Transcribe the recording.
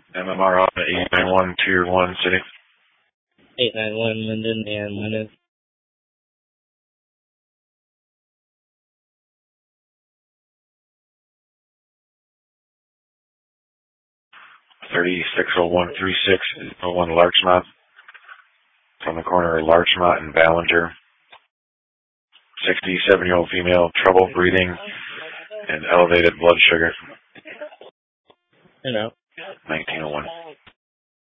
MMR on 891, Tier 1 City. 891 Linden and Linden. $360136 Larchmont. From the corner of Larchmont and Ballinger. 67-year-old female, trouble breathing and elevated blood sugar. 1901.